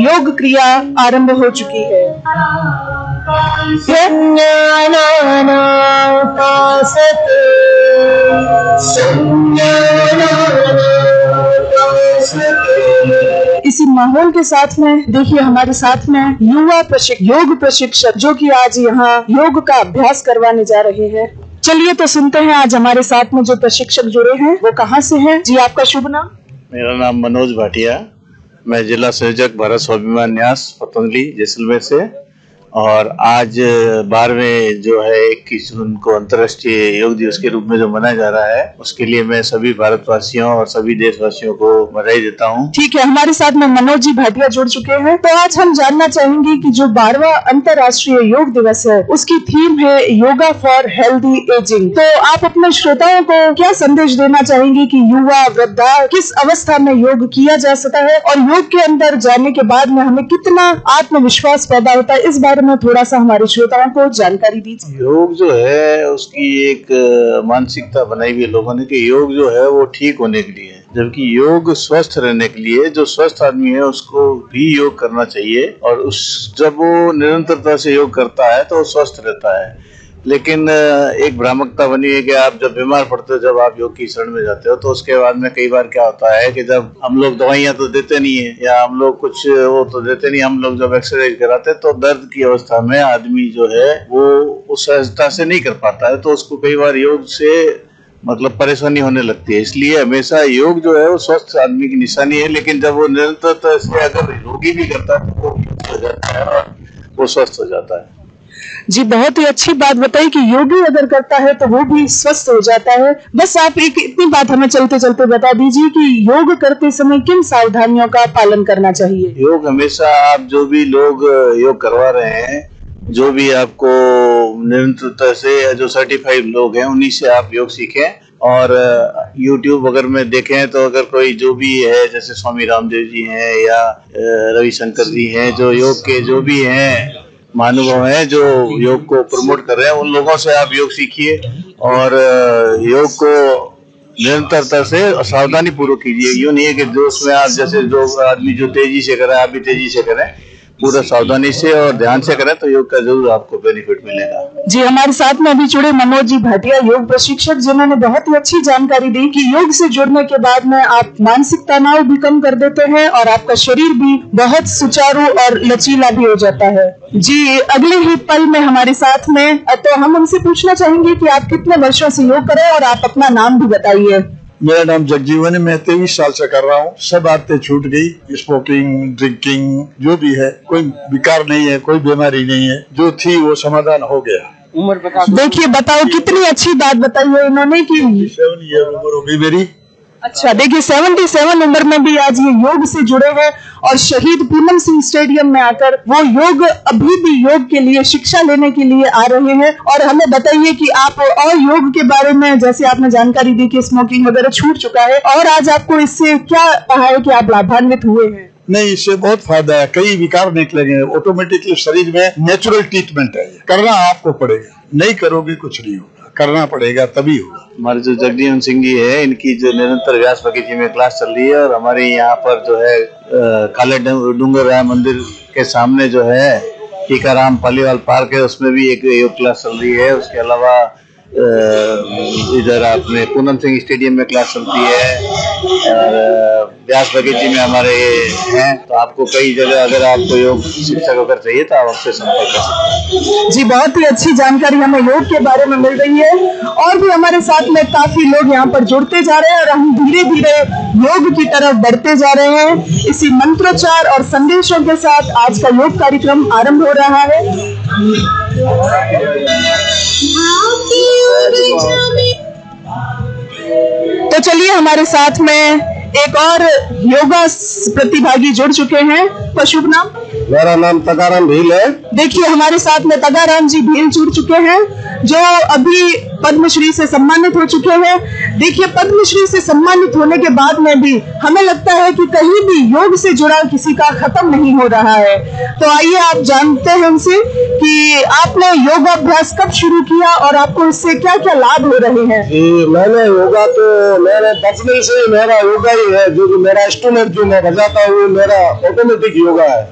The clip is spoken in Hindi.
योग क्रिया आरंभ हो चुकी है। इसी माहौल के साथ में देखिए हमारे साथ में युवा योग प्रशिक्षक जो कि आज यहाँ योग का अभ्यास करवाने जा रहे हैं। चलिए तो सुनते हैं आज हमारे साथ में जो प्रशिक्षक जुड़े हैं वो कहाँ से हैं। जी आपका शुभ नाम? मेरा नाम मनोज भाटिया, मैं जिला संयोजक भारत स्वाभिमान न्यास पतंजलि जैसलमेर से। और आज 12वें जो है 21 जून को अंतर्राष्ट्रीय योग दिवस के रूप में जो मनाया जा रहा है उसके लिए मैं सभी भारतवासियों और सभी देशवासियों को बधाई देता हूँ। ठीक है, हमारे साथ में मनोज जी भाटिया जुड़ चुके हैं। तो आज हम जानना चाहेंगे कि जो 12वां अंतर्राष्ट्रीय योग दिवस है उसकी थीम है योगा फॉर हेल्दी एजिंग। तो आप अपने श्रोताओं को क्या संदेश देना चाहेंगे कि युवा वृद्धा किस अवस्था में योग किया जा सकता है और योग के अंदर जाने के बाद में हमें कितना आत्मविश्वास पैदा होता है, इस बारे में थोड़ा सा हमारे श्रोताओं को जानकारी दीजिए। योग जो है उसकी एक मानसिकता बनाई हुई है लोगों ने कि योग जो है वो ठीक होने के लिए है, जबकि योग स्वस्थ रहने के लिए। जो स्वस्थ आदमी है उसको भी योग करना चाहिए और जब वो निरंतरता से योग करता है तो वो स्वस्थ रहता है। लेकिन एक भ्रामकता बनी है कि आप जब बीमार पड़ते हो, जब आप योग की शरण में जाते हो तो उसके बाद में कई बार क्या होता है कि जब हम लोग दवाइयां तो देते नहीं है या हम लोग कुछ वो तो देते नहीं, हम लोग जब एक्सरसाइज कराते तो दर्द की अवस्था में आदमी जो है वो उस सहजता से नहीं कर पाता है, तो उसको कई बार योग से मतलब परेशानी होने लगती है। इसलिए हमेशा योग जो है वो स्वस्थ आदमी की निशानी है, लेकिन जब वो निरंतरता से अगर योगी भी करता है तो वो हो जाता है और वो स्वस्थ हो जाता है। जी बहुत ही अच्छी बात बताई कि योगी अगर करता है तो वो भी स्वस्थ हो जाता है। बस आप एक इतनी बात हमें चलते चलते बता दीजिए कि योग करते समय किन सावधानियों का पालन करना चाहिए। योग हमेशा आप जो भी लोग योग करवा रहे हैं, जो भी आपको निरंतरता से जो सर्टिफाइड लोग हैं उन्हीं से आप योग सीखें। और YouTube अगर में देखें तो अगर कोई जो भी है जैसे स्वामी रामदेव जी हैं या रविशंकर जी हैं, जो योग के जो भी हैं महानुभाव हैं जो योग को प्रमोट कर रहे हैं, उन लोगों से आप योग सीखिए और योग को निरंतरता से सावधानी पूर्वक कीजिए। यूँ नहीं है कि जोश में आप जैसे जो आदमी जो तेजी से करे आप भी तेजी से करें, पूरा सावधानी से और ध्यान से करें तो योग का जरूर आपको बेनिफिट मिलेगा। जी हमारे साथ में अभी जुड़े मनोज जी भाटिया योग प्रशिक्षक, जिन्होंने बहुत ही अच्छी जानकारी दी कि योग से जुड़ने के बाद में आप मानसिक तनाव भी कम कर देते हैं और आपका शरीर भी बहुत सुचारू और लचीला भी हो जाता है। जी अगले ही पल में हमारे साथ में तो हम उनसे पूछना चाहेंगे कि आप कितने वर्षों से योग करें और आप अपना नाम भी बताइए। मेरा नाम जगजीवन है, मैं 23 साल से कर रहा हूँ। सब आदतें छूट गई, स्मोकिंग ड्रिंकिंग जो भी है, कोई विकार नहीं है, कोई बीमारी नहीं है, जो थी वो समाधान हो गया। उम्र बता देखिए, बताओ कितनी अच्छी बात बताई है इन्होंने कि 7 ईयर उम्र होगी मेरी। अच्छा देखिए 77 उम्र में भी आज ये योग से जुड़े हैं और शहीद पूनम सिंह स्टेडियम में आकर वो योग अभी भी योग के लिए शिक्षा लेने के लिए आ रहे हैं। और हमें बताइए कि आप और योग के बारे में, जैसे आपने जानकारी दी कि स्मोकिंग वगैरह छूट चुका है, और आज आपको इससे क्या कहा है कि आप लाभान्वित हुए हैं? नहीं, इससे बहुत फायदा है, कई विकार निकलेंगे ऑटोमेटिकली शरीर में। नेचुरल ट्रीटमेंट है, करना आपको पड़ेगा, नहीं करोगे कुछ नहीं होगा, करना पड़ेगा तभी होगा। हमारे जो जगजीवन सिंह जी है, इनकी जो निरंतर व्यास बगीचे में क्लास चल रही है और हमारे यहाँ पर जो है काले डूंगर राय मंदिर के सामने जो है टीकाराम पालीवाल पार्क है, उसमें भी एक योग क्लास चल रही है। उसके अलावा इधर आपने पूनम सिंह स्टेडियम में क्लास चलती है और व्यास बगीचे में हमारे हैं। तो आपको कई जगह अगर आपको योग शिक्षक अगर चाहिए तो आप हमसे संपर्क कर सकते हैं। जी बहुत ही अच्छी जानकारी हमें योग के बारे में मिल रही है और भी हमारे साथ में काफी लोग यहाँ पर जुड़ते जा रहे हैं और हम धीरे धीरे योग की तरफ बढ़ते जा रहे हैं। इसी मंत्रोच्चार और संदेशों के साथ आज का योग कार्यक्रम आरंभ हो रहा है। तो चलिए हमारे साथ में एक और योगा प्रतिभागी जुड़ चुके हैं। तो शुभ नाम? मेरा नाम तगाराम भील है। देखिए हमारे साथ में तगाराम जी भील जुड़ चुके हैं जो अभी पद्मश्री से सम्मानित हो चुके हैं। देखिए पद्मश्री से सम्मानित होने के बाद में भी हमें लगता है कि कहीं भी योग से जुड़ा किसी का खत्म नहीं हो रहा है। तो आइए आप जानते हैं उनसे कि आपने योगाभ्यास कब शुरू किया और आपको इससे क्या क्या लाभ हो रहे हैं। मैंने योगा तो मेरे बचपन से मेरा योगा ही है, जो मेरा इंस्ट्रूमेंट जो मैं बजाता हूँ मेरा ऑटोमेटिक योगा है।